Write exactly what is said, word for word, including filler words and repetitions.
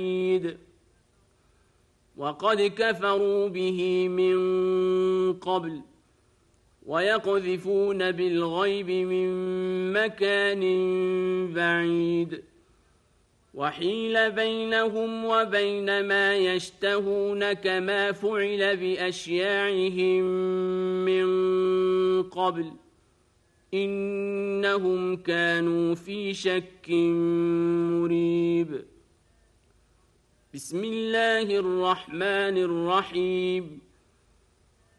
وقد كفروا به من قبل ويقذفون بالغيب من مكان بعيد وحيل بينهم وبين ما يشتهون كما فعل بأشياعهم من قبل إنهم كانوا في شك مريب. بسم الله الرحمن الرحيم.